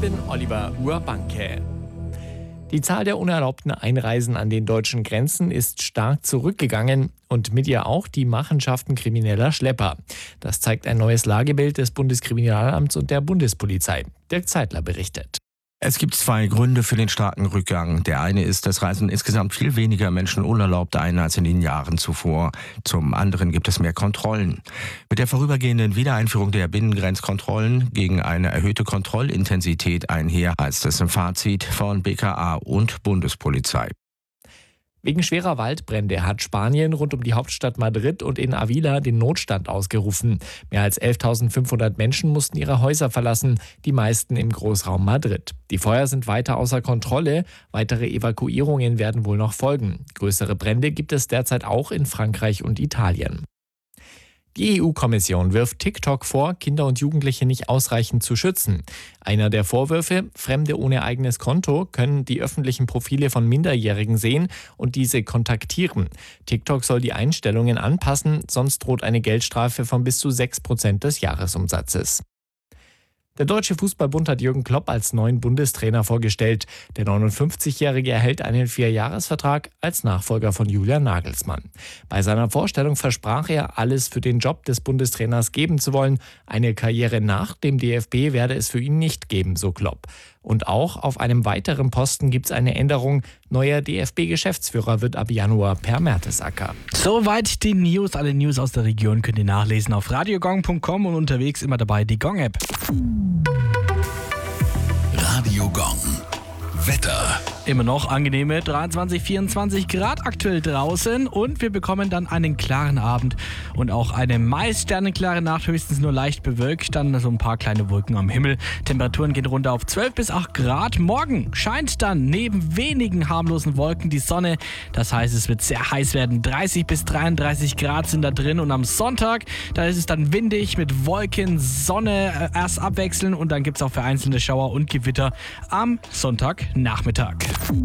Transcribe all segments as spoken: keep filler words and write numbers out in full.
bin Oliver Urbanke. Die Zahl der unerlaubten Einreisen an den deutschen Grenzen ist stark zurückgegangen und mit ihr auch die Machenschaften krimineller Schlepper. Das zeigt ein neues Lagebild des Bundeskriminalamts und der Bundespolizei. Dirk Zeitler berichtet. Es gibt zwei Gründe für den starken Rückgang. Der eine ist, dass reisen insgesamt viel weniger Menschen unerlaubt ein als in den Jahren zuvor. Zum anderen gibt es mehr Kontrollen. Mit der vorübergehenden Wiedereinführung der Binnengrenzkontrollen gegen eine erhöhte Kontrollintensität einher, heißt es im Fazit von B K A und Bundespolizei. Wegen schwerer Waldbrände hat Spanien rund um die Hauptstadt Madrid und in Avila den Notstand ausgerufen. Mehr als elftausendfünfhundert Menschen mussten ihre Häuser verlassen, die meisten im Großraum Madrid. Die Feuer sind weiter außer Kontrolle. Weitere Evakuierungen werden wohl noch folgen. Größere Brände gibt es derzeit auch in Frankreich und Italien. Die E U-Kommission wirft TikTok vor, Kinder und Jugendliche nicht ausreichend zu schützen. Einer der Vorwürfe: Fremde ohne eigenes Konto können die öffentlichen Profile von Minderjährigen sehen und diese kontaktieren. TikTok soll die Einstellungen anpassen, sonst droht eine Geldstrafe von bis zu sechs Prozent des Jahresumsatzes. Der Deutsche Fußballbund hat Jürgen Klopp als neuen Bundestrainer vorgestellt. Der neunundfünfzigjährige erhält einen Vierjahresvertrag als Nachfolger von Julian Nagelsmann. Bei seiner Vorstellung versprach er, alles für den Job des Bundestrainers geben zu wollen. Eine Karriere nach dem D F B werde es für ihn nicht geben, so Klopp. Und auch auf einem weiteren Posten gibt es eine Änderung. Neuer D F B-Geschäftsführer wird ab Januar Per Mertesacker. Soweit die News. Alle News aus der Region könnt ihr nachlesen auf radiogong punkt com und unterwegs immer dabei die Gong-App. Radio Gong. Wetter. Immer noch angenehme dreiundzwanzig, vierundzwanzig Grad aktuell draußen und wir bekommen dann einen klaren Abend und auch eine meist sternenklare Nacht, höchstens nur leicht bewölkt, dann so ein paar kleine Wolken am Himmel. Temperaturen gehen runter auf zwölf bis acht Grad. Morgen scheint dann neben wenigen harmlosen Wolken die Sonne. Das heißt, es wird sehr heiß werden. dreißig bis dreiunddreißig Grad sind da drin und am Sonntag, da ist es dann windig mit Wolken, Sonne äh, erst abwechseln und dann gibt es auch vereinzelte Schauer und Gewitter am Sonntagnachmittag.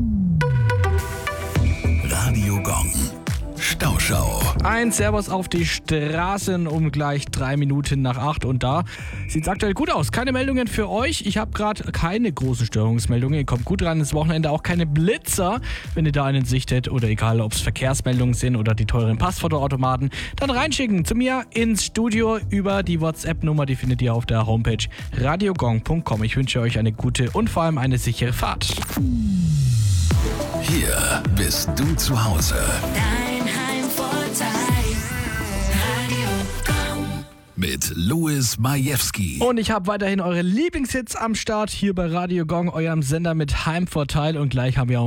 Radio Gong. Stauschau. Ein Servus auf die Straßen um gleich drei Minuten nach acht und da sieht es aktuell gut aus. Keine Meldungen für euch. Ich habe gerade keine großen Störungsmeldungen. Ihr kommt gut rein ins Wochenende. Auch keine Blitzer, wenn ihr da einen sichtet oder egal, ob es Verkehrsmeldungen sind oder die teuren Passfotoautomaten. Dann reinschicken zu mir ins Studio über die WhatsApp-Nummer. Die findet ihr auf der Homepage radiogong punkt com. Ich wünsche euch eine gute und vor allem eine sichere Fahrt. Hier bist du zu Hause. Dein Heimvorteil. Radio Gong. Mit Louis Majewski. Und ich habe weiterhin eure Lieblingshits am Start hier bei Radio Gong, eurem Sender mit Heimvorteil. Und gleich haben wir auch